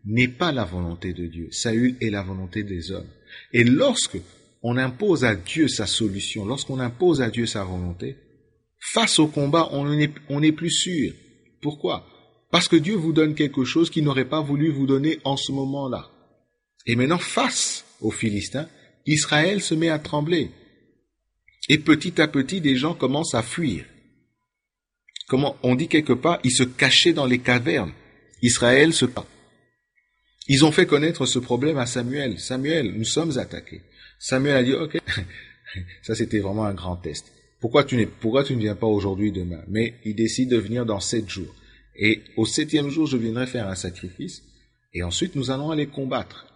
n'est pas la volonté de Dieu. Saül est la volonté des hommes. Et lorsque on impose à Dieu sa solution, lorsqu'on impose à Dieu sa volonté, face au combat, on n'est plus sûr. Pourquoi? Parce que Dieu vous donne quelque chose qu'il n'aurait pas voulu vous donner en ce moment-là. Et maintenant, face aux Philistins, Israël se met à trembler. Et petit à petit, des gens commencent à fuir. Comment on dit quelque part, ils se cachaient dans les cavernes. Israël se bat. Ils ont fait connaître ce problème à Samuel. Samuel, nous sommes attaqués. Samuel a dit, ok, ça c'était vraiment un grand test. Pourquoi tu ne viens pas aujourd'hui, demain? Mais il décide de venir dans 7 jours. Et au 7e jour, je viendrai faire un sacrifice. Et ensuite, nous allons aller combattre.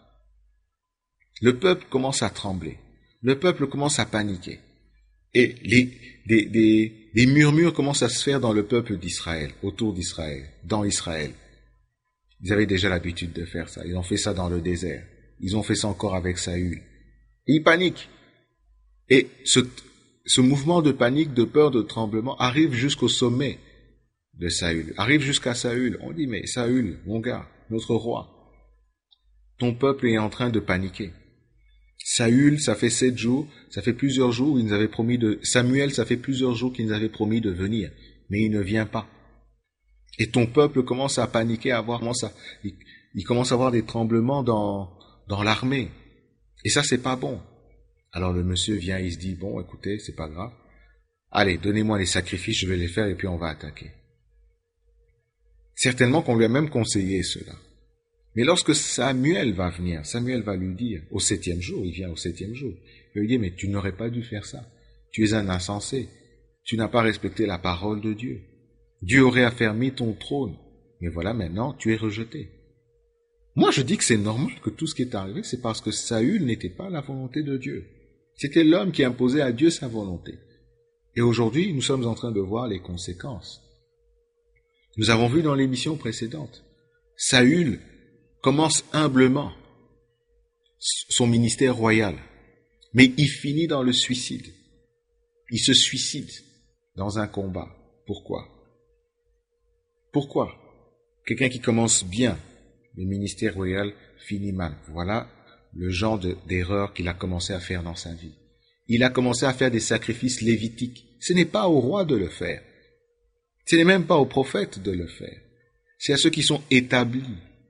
Le peuple commence à trembler. Le peuple commence à paniquer. Et des murmures commencent à se faire dans le peuple d'Israël, autour d'Israël, dans Israël. Ils avaient déjà l'habitude de faire ça. Ils ont fait ça dans le désert. Ils ont fait ça encore avec Saül. Et ils paniquent. Et ce mouvement de panique, de peur, de tremblement arrive jusqu'au sommet de Saül. Arrive jusqu'à Saül. On dit, mais Saül, mon gars, notre roi, ton peuple est en train de paniquer. Saül, ça fait 7 jours, ça fait plusieurs jours, il nous avait promis Samuel, ça fait plusieurs jours qu'il nous avait promis de venir, mais il ne vient pas. Et ton peuple commence à paniquer, il commence à avoir des tremblements dans l'armée. Et ça, c'est pas bon. Alors le monsieur vient, il se dit, bon, écoutez, c'est pas grave. Allez, donnez-moi les sacrifices, je vais les faire et puis on va attaquer. Certainement qu'on lui a même conseillé cela. Mais lorsque Samuel va venir, Samuel va lui dire, au 7e jour, il vient au 7e jour, il lui dit, mais tu n'aurais pas dû faire ça. Tu es un insensé. Tu n'as pas respecté la parole de Dieu. Dieu aurait affermi ton trône. Mais voilà, maintenant, tu es rejeté. Moi, je dis que c'est normal que tout ce qui est arrivé, c'est parce que Saül n'était pas la volonté de Dieu. C'était l'homme qui imposait à Dieu sa volonté. Et aujourd'hui, nous sommes en train de voir les conséquences. Nous avons vu dans l'émission précédente, Saül commence humblement son ministère royal, mais il finit dans le suicide. Il se suicide dans un combat. Pourquoi? Pourquoi? Quelqu'un qui commence bien le ministère royal finit mal. Voilà le genre d'erreur qu'il a commencé à faire dans sa vie. Il a commencé à faire des sacrifices lévitiques. Ce n'est pas au roi de le faire. Ce n'est même pas aux prophètes de le faire. C'est à ceux qui sont établis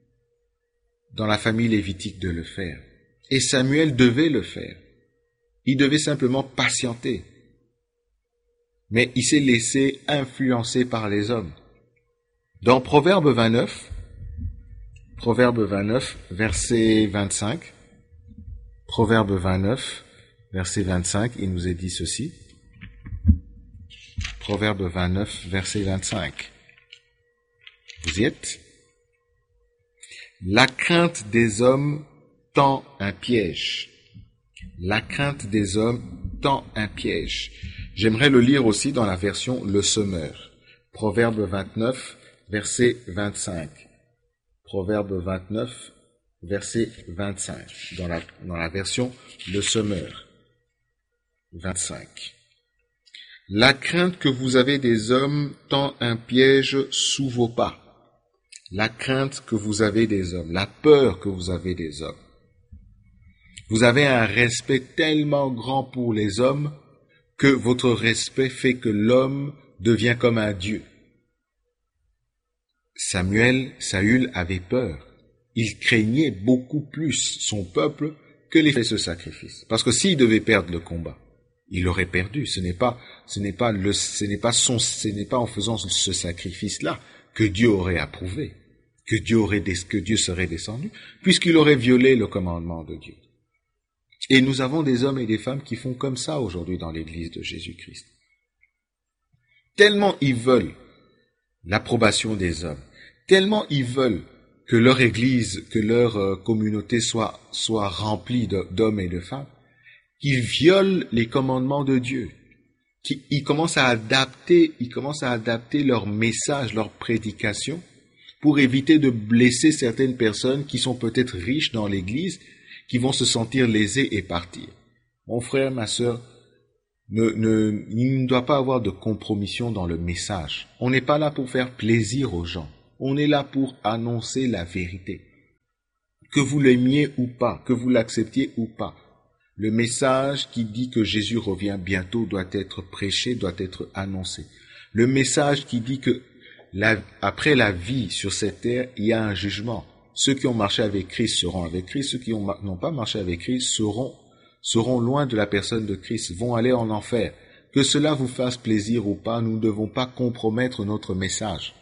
dans la famille lévitique de le faire. Et Samuel devait le faire. Il devait simplement patienter. Mais il s'est laissé influencer par les hommes. Dans Proverbe 29, verset 25, Proverbe 29, verset 25, il nous est dit ceci. Proverbe 29, verset 25. Vous y êtes? La crainte des hommes tend un piège. La crainte des hommes tend un piège. J'aimerais le lire aussi dans la version Le Semeur. Proverbe 29, verset 25. Proverbe 29, verset 25. Dans la version Le Semeur. 25. La crainte que vous avez des hommes tend un piège sous vos pas. La crainte que vous avez des hommes, la peur que vous avez des hommes. Vous avez un respect tellement grand pour les hommes que votre respect fait que l'homme devient comme un dieu. Saül avait peur. Il craignait beaucoup plus son peuple que l'effet de ce sacrifice. Parce que s'il devait perdre le combat, il aurait perdu. Ce n'est pas en faisant ce sacrifice-là que Dieu aurait approuvé, que Dieu serait descendu, puisqu'il aurait violé le commandement de Dieu. Et nous avons des hommes et des femmes qui font comme ça aujourd'hui dans l'Église de Jésus-Christ. Tellement ils veulent l'approbation des hommes, tellement ils veulent que leur Église, que leur communauté soit remplie d'hommes et de femmes, qu'ils violent les commandements de Dieu. Ils commencent à adapter leur message, leur prédication, pour éviter de blesser certaines personnes qui sont peut-être riches dans l'Église, qui vont se sentir lésées et partir. Mon frère, ma sœur, il ne doit pas avoir de compromission dans le message. On n'est pas là pour faire plaisir aux gens. On est là pour annoncer la vérité. que vous l'aimiez ou pas, que vous l'acceptiez ou pas. Le message qui dit que Jésus revient bientôt doit être prêché, doit être annoncé. Le message qui dit que après la vie sur cette terre, il y a un jugement. Ceux qui ont marché avec Christ seront avec Christ, ceux qui n'ont pas marché avec Christ seront loin de la personne de Christ, vont aller en enfer. Que cela vous fasse plaisir ou pas, nous ne devons pas compromettre notre message.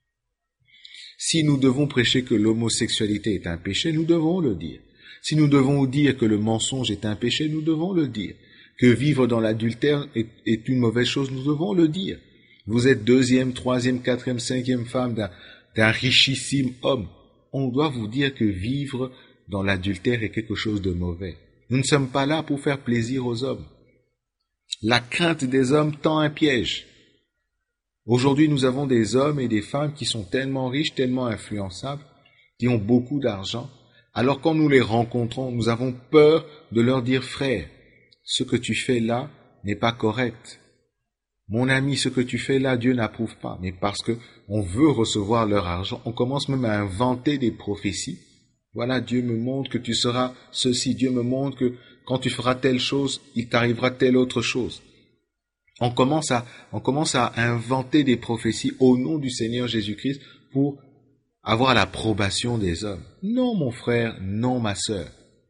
Si nous devons prêcher que l'homosexualité est un péché, nous devons le dire. Si nous devons dire que le mensonge est un péché, nous devons le dire. Que vivre dans l'adultère est une mauvaise chose, nous devons le dire. Vous êtes deuxième, troisième, quatrième, cinquième femme d'un richissime homme. On doit vous dire que vivre dans l'adultère est quelque chose de mauvais. Nous ne sommes pas là pour faire plaisir aux hommes. La crainte des hommes tend un piège. Aujourd'hui, nous avons des hommes et des femmes qui sont tellement riches, tellement influençables, qui ont beaucoup d'argent. Alors quand nous les rencontrons, nous avons peur de leur dire « Frère, ce que tu fais là n'est pas correct. Mon ami, ce que tu fais là, Dieu n'approuve pas. » Mais parce que on veut recevoir leur argent, on commence même à inventer des prophéties. Voilà, Dieu me montre que tu seras ceci. Dieu me montre que quand tu feras telle chose, il t'arrivera telle autre chose. On commence à inventer des prophéties au nom du Seigneur Jésus-Christ pour avoir l'approbation des hommes. Non, mon frère, non, ma sœur.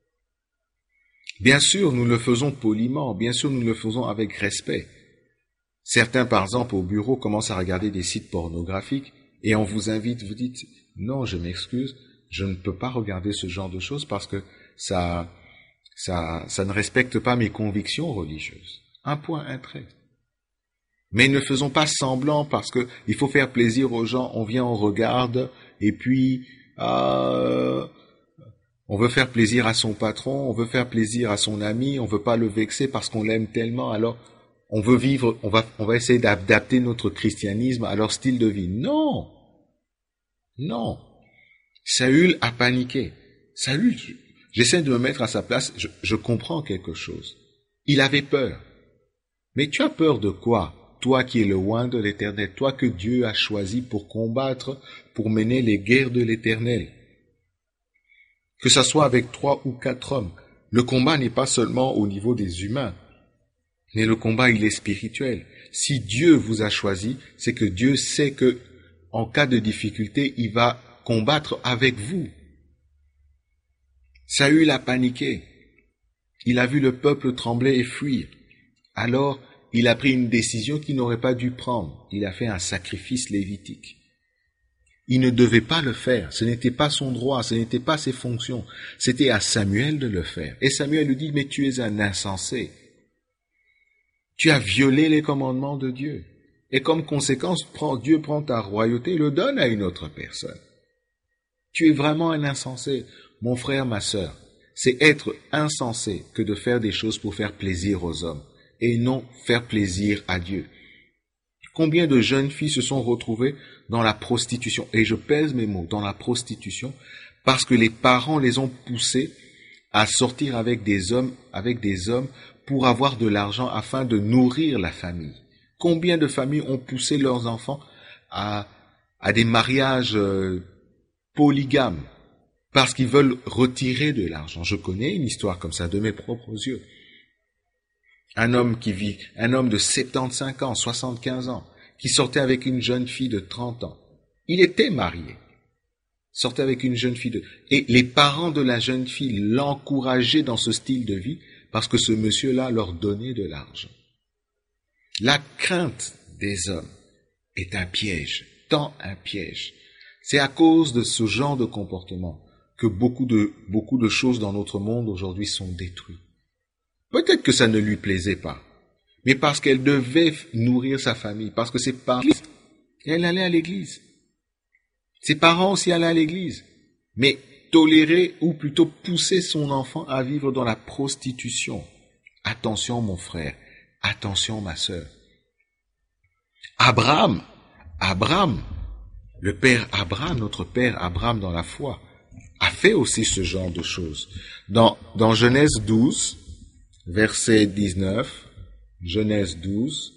Bien sûr, nous le faisons poliment, bien sûr, nous le faisons avec respect. Certains, par exemple, au bureau, commencent à regarder des sites pornographiques et on vous invite, vous dites, non, je m'excuse, je ne peux pas regarder ce genre de choses parce que ça ne respecte pas mes convictions religieuses. Un point, un trait. Mais ne faisons pas semblant parce que il faut faire plaisir aux gens, on vient, on regarde, et puis on veut faire plaisir à son patron, on veut faire plaisir à son ami, on veut pas le vexer parce qu'on l'aime tellement, alors on veut vivre, on va essayer d'adapter notre christianisme à leur style de vie. Non! Non! Saül a paniqué. Saül, j'essaie de me mettre à sa place, je comprends quelque chose. Il avait peur. Mais tu as peur de quoi? Toi qui es le oint de l'Éternel, toi que Dieu a choisi pour combattre, pour mener les guerres de l'Éternel. Que ça soit avec 3 ou 4 hommes. Le combat n'est pas seulement au niveau des humains, mais le combat il est spirituel. Si Dieu vous a choisi, c'est que Dieu sait que, en cas de difficulté, il va combattre avec vous. Saül a paniqué. Il a vu le peuple trembler et fuir. Alors, il a pris une décision qu'il n'aurait pas dû prendre. Il a fait un sacrifice lévitique. Il ne devait pas le faire. Ce n'était pas son droit, ce n'était pas ses fonctions. C'était à Samuel de le faire. Et Samuel lui dit, mais tu es un insensé. Tu as violé les commandements de Dieu. Et comme conséquence, Dieu prend ta royauté et le donne à une autre personne. Tu es vraiment un insensé. Mon frère, ma sœur, c'est être insensé que de faire des choses pour faire plaisir aux hommes et non faire plaisir à Dieu. Combien de jeunes filles se sont retrouvées dans la prostitution, et je pèse mes mots, dans la prostitution, parce que les parents les ont poussées à sortir avec des hommes pour avoir de l'argent afin de nourrir la famille. Combien de familles ont poussé leurs enfants à des mariages polygames parce qu'ils veulent retirer de l'argent. Je connais une histoire comme ça de mes propres yeux. Un homme de 75 ans, 75 ans, qui sortait avec une jeune fille de 30 ans. Il était marié. Sortait avec une jeune fille et les parents de la jeune fille l'encourageaient dans ce style de vie parce que ce monsieur-là leur donnait de l'argent. La crainte des hommes est un piège, tant un piège. C'est à cause de ce genre de comportement que beaucoup de choses dans notre monde aujourd'hui sont détruites. Peut-être que ça ne lui plaisait pas, mais parce qu'elle devait nourrir sa famille, parce que ses parents, elle allait à l'église. Ses parents aussi allaient à l'église, mais tolérer ou plutôt pousser son enfant à vivre dans la prostitution. Attention mon frère, attention ma sœur. Abraham, le père Abraham, notre père Abraham dans la foi, a fait aussi ce genre de choses. Dans Genèse 12, verset 19, Genèse 12,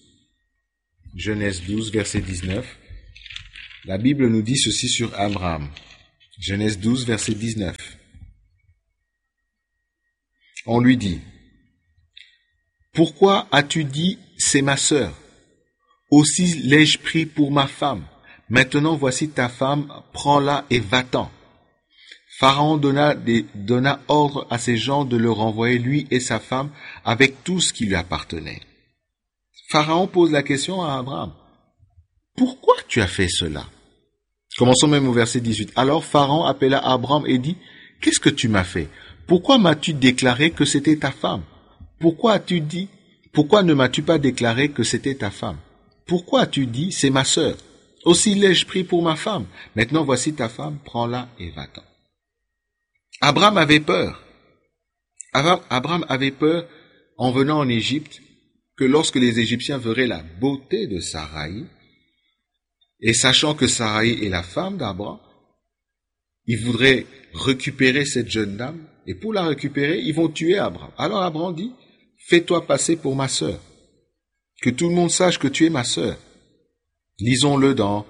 verset 19, la Bible nous dit ceci sur Abraham. Genèse 12, verset 19. On lui dit, pourquoi as-tu dit, c'est ma sœur? Aussi l'ai-je pris pour ma femme. Maintenant voici ta femme, prends-la et va-t'en. Pharaon donna ordre à ses gens de le renvoyer, lui et sa femme, avec tout ce qui lui appartenait. Pharaon pose la question à Abraham. Pourquoi tu as fait cela? Commençons même au verset 18. Alors Pharaon appela Abraham et dit, qu'est-ce que tu m'as fait? Pourquoi m'as-tu déclaré que c'était ta femme? Pourquoi ne m'as-tu pas déclaré que c'était ta femme? Pourquoi as-tu dit, c'est ma sœur? Aussi l'ai-je pris pour ma femme. Maintenant voici ta femme, prends-la et va-t'en. Abraham avait peur. Abraham avait peur en venant en Égypte que lorsque les Égyptiens verraient la beauté de Saraï, et sachant que Saraï est la femme d'Abraham, ils voudraient récupérer cette jeune dame, et pour la récupérer, ils vont tuer Abraham. Alors Abraham dit, fais-toi passer pour ma sœur, que tout le monde sache que tu es ma sœur. Lisons-le dans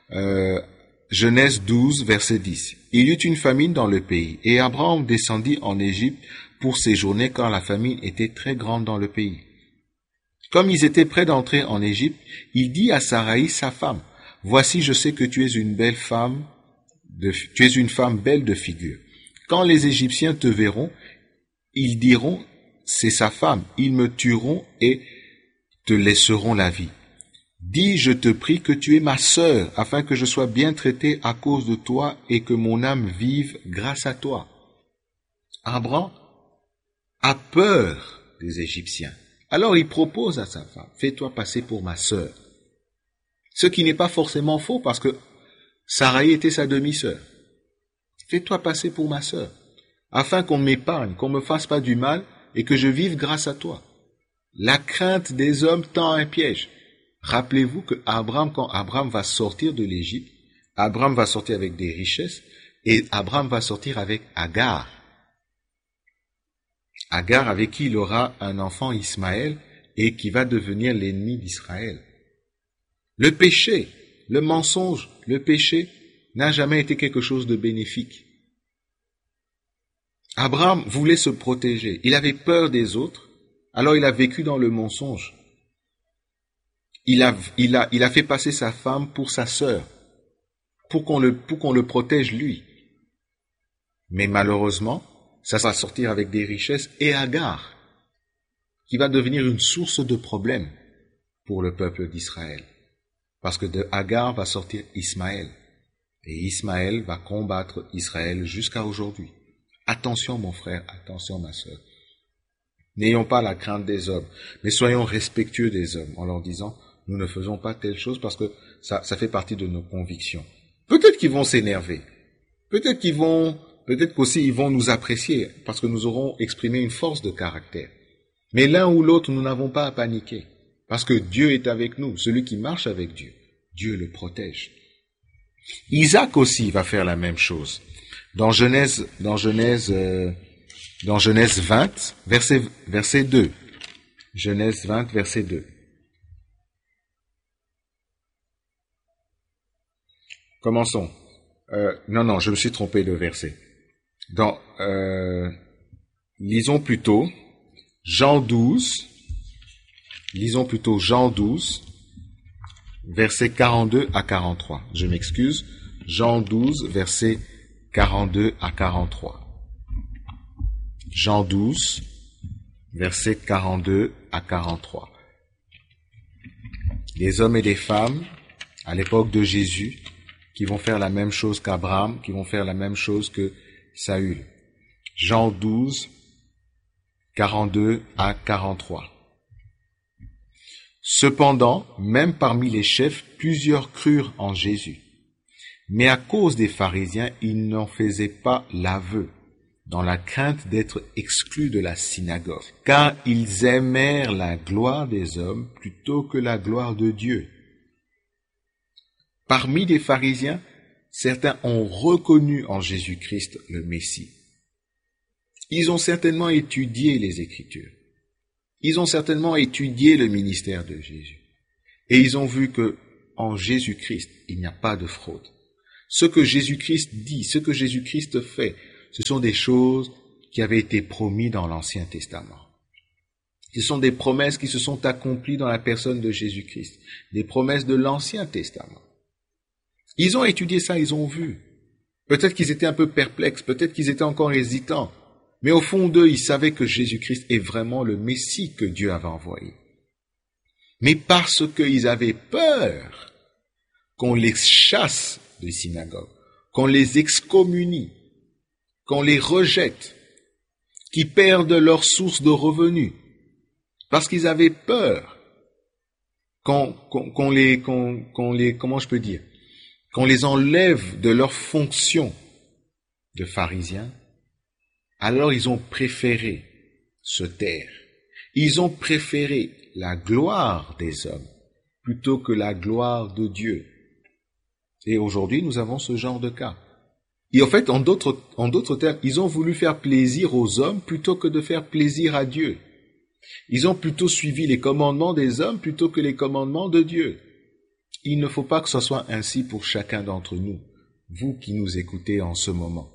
Genèse 12, verset 10. Il y eut une famine dans le pays, et Abraham descendit en Égypte pour séjourner car la famine était très grande dans le pays. Comme ils étaient près d'entrer en Égypte, il dit à Saraï, sa femme, voici, je sais que tu es une femme belle de figure. Quand les Égyptiens te verront, ils diront, c'est sa femme, ils me tueront et te laisseront la vie. Dis, je te prie que tu es ma sœur, afin que je sois bien traité à cause de toi et que mon âme vive grâce à toi. Abraham a peur des Égyptiens. Alors il propose à sa femme, fais-toi passer pour ma sœur. Ce qui n'est pas forcément faux parce que Saraï était sa demi-sœur. Fais-toi passer pour ma sœur, afin qu'on m'épargne, qu'on me fasse pas du mal et que je vive grâce à toi. La crainte des hommes tend un piège. Rappelez-vous que quand Abraham va sortir de l'Égypte, Abraham va sortir avec des richesses et Abraham va sortir avec Agar. Agar avec qui il aura un enfant Ismaël et qui va devenir l'ennemi d'Israël. Le péché, le mensonge, le péché n'a jamais été quelque chose de bénéfique. Abraham voulait se protéger. Il avait peur des autres, alors il a vécu dans le mensonge. Il a fait passer sa femme pour sa sœur, pour qu'on le protège lui. Mais malheureusement, ça va sortir avec des richesses et Agar, qui va devenir une source de problèmes pour le peuple d'Israël. Parce que de Agar va sortir Ismaël. Et Ismaël va combattre Israël jusqu'à aujourd'hui. Attention mon frère, attention ma sœur. N'ayons pas la crainte des hommes, mais soyons respectueux des hommes en leur disant, nous ne faisons pas telle chose parce que ça fait partie de nos convictions. Peut-être qu'ils vont s'énerver. Peut-être qu'aussi ils vont nous apprécier parce que nous aurons exprimé une force de caractère. Mais l'un ou l'autre, nous n'avons pas à paniquer. Parce que Dieu est avec nous. Celui qui marche avec Dieu, Dieu le protège. Isaac aussi va faire la même chose. Dans Genèse 20, verset 2. Genèse 20, verset 2. Commençons. Non, je me suis trompé de verset. Lisons plutôt Jean 12, versets 42 à 43. Je m'excuse. Jean 12, versets 42 à 43. Jean 12, versets 42 à 43. Des hommes et des femmes, à l'époque de Jésus, qui vont faire la même chose qu'Abraham, qui vont faire la même chose que Saül. Jean 12, 42 à 43. Cependant, même parmi les chefs, plusieurs crurent en Jésus. Mais à cause des pharisiens, ils n'en faisaient pas l'aveu, dans la crainte d'être exclus de la synagogue, car ils aimèrent la gloire des hommes plutôt que la gloire de Dieu. Parmi les pharisiens, certains ont reconnu en Jésus-Christ le Messie. Ils ont certainement étudié les Écritures. Ils ont certainement étudié le ministère de Jésus. Et ils ont vu que en Jésus-Christ, il n'y a pas de fraude. Ce que Jésus-Christ dit, ce que Jésus-Christ fait, ce sont des choses qui avaient été promis dans l'Ancien Testament. Ce sont des promesses qui se sont accomplies dans la personne de Jésus-Christ, des promesses de l'Ancien Testament. Ils ont étudié ça, ils ont vu. Peut-être qu'ils étaient un peu perplexes, peut-être qu'ils étaient encore hésitants, mais au fond d'eux, ils savaient que Jésus-Christ est vraiment le Messie que Dieu avait envoyé. Mais parce qu'ils avaient peur qu'on les chasse des synagogues, qu'on les excommunie, qu'on les rejette, qu'ils perdent leur source de revenus, parce qu'ils avaient peur qu'on les enlève de leur fonction de pharisiens, alors ils ont préféré se taire. Ils ont préféré la gloire des hommes plutôt que la gloire de Dieu. Et aujourd'hui, nous avons ce genre de cas. Et en fait, en d'autres termes, ils ont voulu faire plaisir aux hommes plutôt que de faire plaisir à Dieu. Ils ont plutôt suivi les commandements des hommes plutôt que les commandements de Dieu. Il ne faut pas que ce soit ainsi pour chacun d'entre nous, vous qui nous écoutez en ce moment.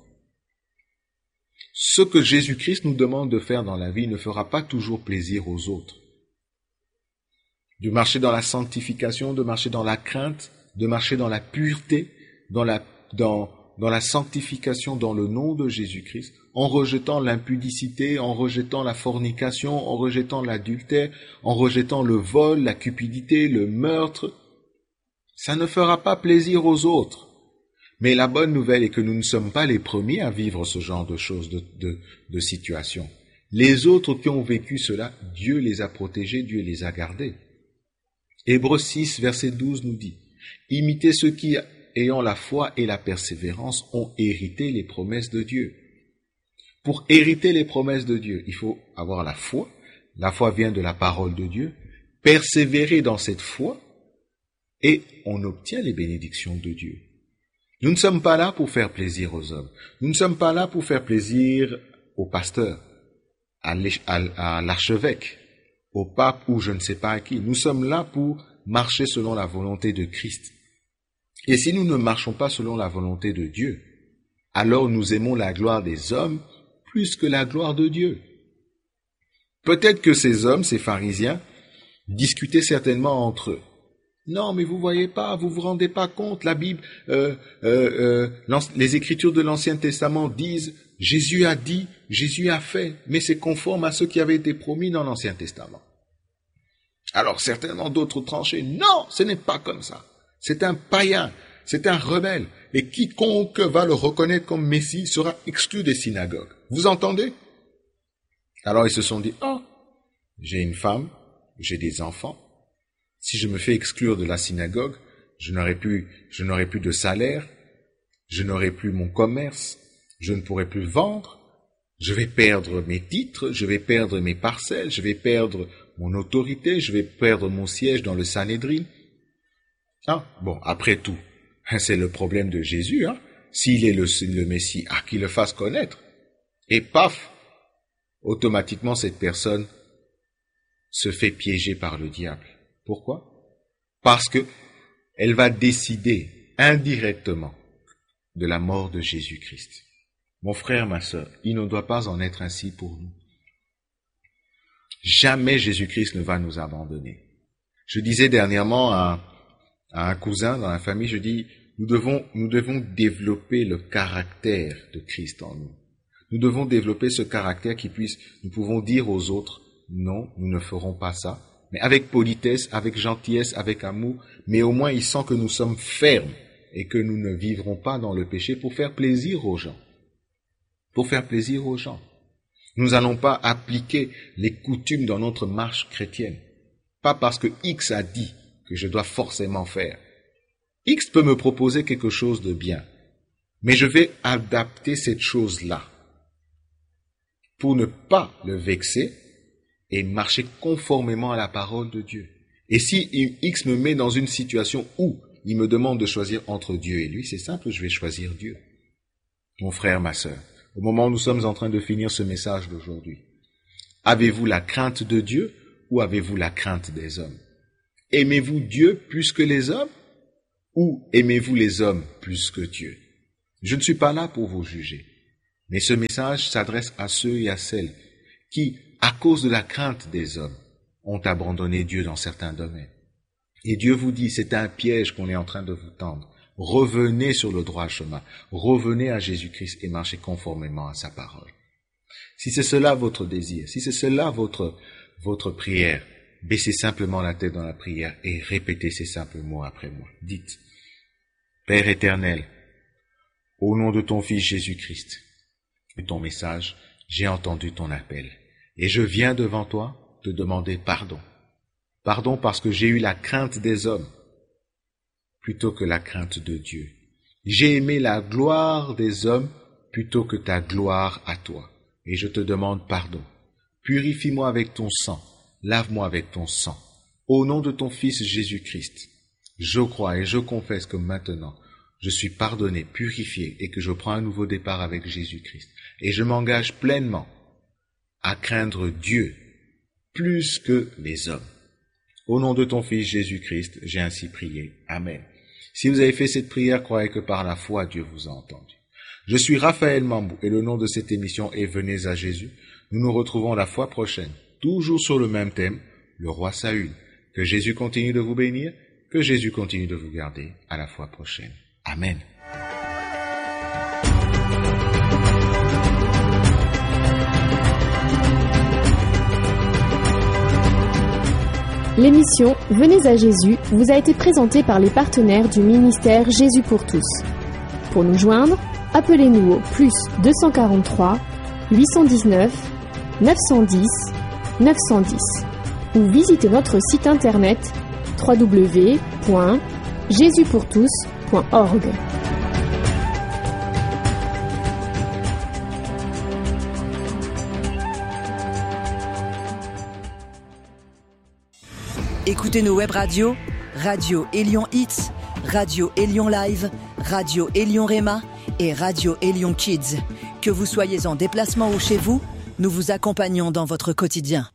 Ce que Jésus-Christ nous demande de faire dans la vie ne fera pas toujours plaisir aux autres. De marcher dans la sanctification, de marcher dans la crainte, de marcher dans la pureté, dans la sanctification dans le nom de Jésus-Christ, en rejetant l'impudicité, en rejetant la fornication, en rejetant l'adultère, en rejetant le vol, la cupidité, le meurtre. Ça ne fera pas plaisir aux autres. Mais la bonne nouvelle est que nous ne sommes pas les premiers à vivre ce genre de choses, de situations. Les autres qui ont vécu cela, Dieu les a protégés, Dieu les a gardés. Hébreux 6, verset 12 nous dit, « Imitez ceux qui, ayant la foi et la persévérance, ont hérité les promesses de Dieu. » Pour hériter les promesses de Dieu, il faut avoir la foi. La foi vient de la parole de Dieu. Persévérer dans cette foi et on obtient les bénédictions de Dieu. Nous ne sommes pas là pour faire plaisir aux hommes. Nous ne sommes pas là pour faire plaisir au pasteur, à l'archevêque, au pape ou je ne sais pas à qui. Nous sommes là pour marcher selon la volonté de Christ. Et si nous ne marchons pas selon la volonté de Dieu, alors nous aimons la gloire des hommes plus que la gloire de Dieu. Peut-être que ces hommes, ces pharisiens, discutaient certainement entre eux. Non, mais vous voyez pas, vous vous rendez pas compte, la Bible, les Écritures de l'Ancien Testament disent, Jésus a dit, Jésus a fait, mais c'est conforme à ce qui avait été promis dans l'Ancien Testament. Alors certainement d'autres tranchaient, non, ce n'est pas comme ça. C'est un païen, c'est un rebelle, et quiconque va le reconnaître comme Messie sera exclu des synagogues. Vous entendez? Alors ils se sont dit, oh, j'ai une femme, j'ai des enfants. Si je me fais exclure de la synagogue, je n'aurai plus de salaire, je n'aurai plus mon commerce, je ne pourrai plus vendre, je vais perdre mes titres, je vais perdre mes parcelles, je vais perdre mon autorité, je vais perdre mon siège dans le Sanhédrin. Ah, bon, après tout, c'est le problème de Jésus, hein. S'il est le Messie, qu'il le fasse connaître. Et paf, automatiquement cette personne se fait piéger par le diable. Pourquoi? Parce que elle va décider indirectement de la mort de Jésus-Christ. Mon frère, ma sœur, il ne doit pas en être ainsi pour nous. Jamais Jésus-Christ ne va nous abandonner. Je disais dernièrement à un cousin dans la famille, je dis, nous devons développer le caractère de Christ en nous. Nous devons développer ce caractère nous pouvons dire aux autres, non, nous ne ferons pas ça. Mais avec politesse, avec gentillesse, avec amour, mais au moins il sent que nous sommes fermes et que nous ne vivrons pas dans le péché pour faire plaisir aux gens. Pour faire plaisir aux gens. Nous n'allons pas appliquer les coutumes dans notre marche chrétienne. Pas parce que X a dit que je dois forcément faire. X peut me proposer quelque chose de bien, mais je vais adapter cette chose-là pour ne pas le vexer et marcher conformément à la parole de Dieu. Et si X me met dans une situation où il me demande de choisir entre Dieu et lui, c'est simple, je vais choisir Dieu. Mon frère, ma sœur, au moment où nous sommes en train de finir ce message d'aujourd'hui, avez-vous la crainte de Dieu ou avez-vous la crainte des hommes? Aimez-vous Dieu plus que les hommes ou aimez-vous les hommes plus que Dieu? Je ne suis pas là pour vous juger, Mais ce message s'adresse à ceux et à celles qui, à cause de la crainte des hommes, ont abandonné Dieu dans certains domaines. Et Dieu vous dit, c'est un piège qu'on est en train de vous tendre. Revenez sur le droit chemin. Revenez à Jésus-Christ et marchez conformément à sa parole. Si c'est cela votre désir, si c'est cela votre prière, baissez simplement la tête dans la prière et répétez ces simples mots après moi. Dites, Père éternel, au nom de ton Fils Jésus-Christ, et ton message, j'ai entendu ton appel. Et je viens devant toi te demander pardon. Pardon parce que j'ai eu la crainte des hommes plutôt que la crainte de Dieu. J'ai aimé la gloire des hommes plutôt que ta gloire à toi. Et je te demande pardon. Purifie-moi avec ton sang. Lave-moi avec ton sang. Au nom de ton Fils Jésus-Christ, je crois et je confesse que maintenant, je suis pardonné, purifié et que je prends un nouveau départ avec Jésus-Christ. Et je m'engage pleinement à craindre Dieu plus que les hommes. Au nom de ton Fils Jésus-Christ, j'ai ainsi prié. Amen. Si vous avez fait cette prière, croyez que par la foi, Dieu vous a entendu. Je suis Raphaël Mambou et le nom de cette émission est Venez à Jésus. Nous nous retrouvons la fois prochaine, toujours sur le même thème, le roi Saül. Que Jésus continue de vous bénir, que Jésus continue de vous garder. À la fois prochaine. Amen. L'émission Venez à Jésus vous a été présentée par les partenaires du ministère Jésus pour tous. Pour nous joindre, appelez-nous au +243 819 910 910 ou visitez notre site internet www.jesuspourtous.org. Écoutez nos web radios, Radio Élion Hits, Radio Élion Live, Radio Élion Réma et Radio Élion Kids. Que vous soyez en déplacement ou chez vous, nous vous accompagnons dans votre quotidien.